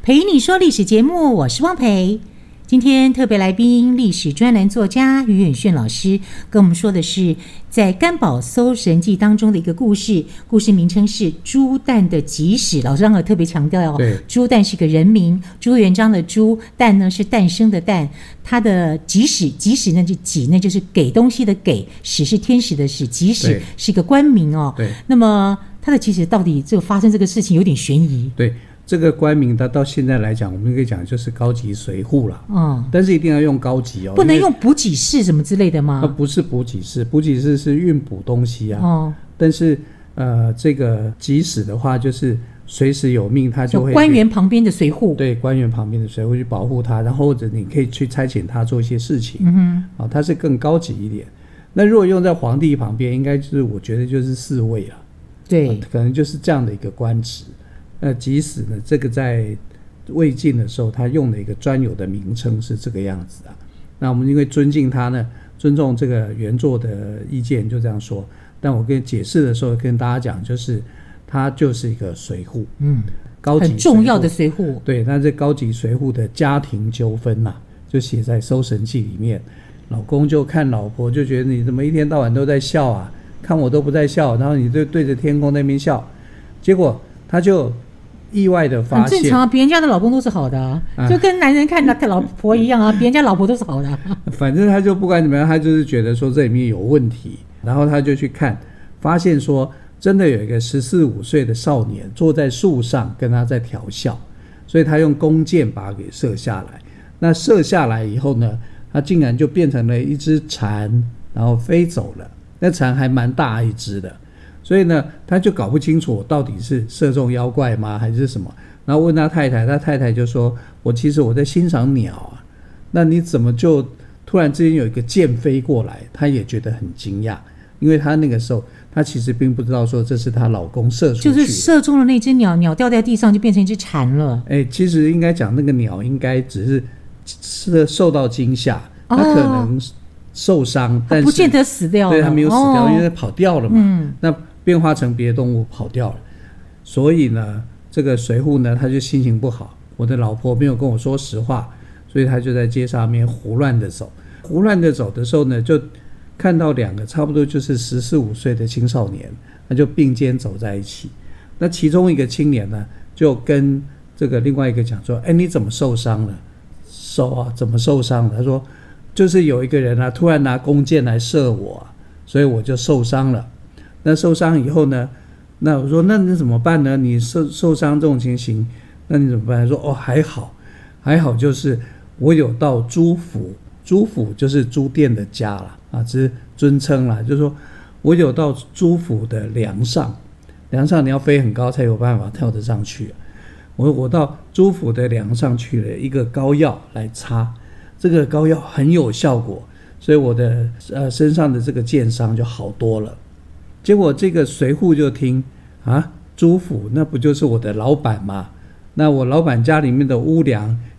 陪你说历史节目，我是汪培。今天特别来宾，历史专栏作家于远炫老师跟我们说的是在甘宝搜神记当中的一个故事，故事名称是朱旦的吉史。老师刚才特别强调朱旦是个人名，朱元璋的朱，旦呢是诞生的旦，他的吉史，吉史呢就己呢就是给东西的给，史是天使的史，吉史是一个官名哦。 对， 那么他的吉史到底这个发生这个事情有点悬疑。 对。这个官名它到现在来讲，我们可以讲就是高级随扈了，但是一定要用高级哦， 不能用补给事什么之类的吗？ 不是补给事，补给事是运补东西啊。但是这个吉史的话，就是随时有命，他就会官员旁边的随扈， 对，官员旁边的随扈去保护他，然后或者你可以去差遣他做一些事情，他是更高级一点。那如果用在皇帝旁边，应该就是我觉得就是侍卫了， 对， 可能就是这样的一个官职。吉史呢，这个在魏晋的时候，他用的一个专有的名称是这个样子啊。那我们因为尊敬他呢，尊重这个原作的意见，就这样说。但我跟解释的时候，跟大家讲，就是他就是一个随扈，高级很重要的随扈。 对，那这高级随扈的家庭纠纷呐，就写在《搜神记》里面。老公就看老婆，就觉得你怎么一天到晚都在笑啊？看我都不在笑，然后你就对着天空那边笑，结果他就意外的发现， 很正常啊，别人家的老公都是好的啊，就跟男人看老婆一样啊，别人家老婆都是好的啊。 反正他就不管怎么样，他就是觉得说这里面有问题，然后他就去看，发现说真的有一个14、15岁的少年坐在树上跟他在调笑，所以他用弓箭把他给射下来。那射下来以后呢，他竟然就变成了一只蝉，然后飞走了。那蝉还蛮大一只的。所以呢，他就搞不清楚我到底是射中妖怪吗，还是什么？然后问他太太，他太太就说：“其实我在欣赏鸟啊，那你怎么就突然之间有一个箭飞过来？”他也觉得很惊讶，因为他那个时候他其实并不知道说这是她老公射出去的， 就是射中了那只鸟，鸟掉在地上就变成一只蝉了。 其实应该讲那个鸟应该只是受到惊吓，它可能受伤，但是不见得死掉了。 对，它没有死掉，因为跑掉了嘛。那变化成别的动物跑掉了，所以呢，这个随扈呢，他就心情不好。我的老婆没有跟我说实话，所以他就在街上面胡乱的走。胡乱的走的时候呢，就看到两个差不多就是14、15岁的青少年，他就并肩走在一起。那其中一个青年呢，就跟这个另外一个讲说：“你怎么受伤了？手啊，怎么受伤了？”他说：“就是有一个人啊，突然拿弓箭来射我，所以我就受伤了。”那受伤以后呢，那我说那你怎么办呢？你受伤这种情形，那你怎么办？他说还好，就是我有到朱府，朱府就是朱店的家了啊，这是尊称啦，就是说我有到朱府的梁上你要飞很高才有办法跳得上去。我到朱府的梁上去了一个膏药来擦，这个膏药很有效果，所以我的身上的这个箭伤就好多了。结果这个随扈就听朱府那不就是我的老板吗？那我老板家里面的屋梁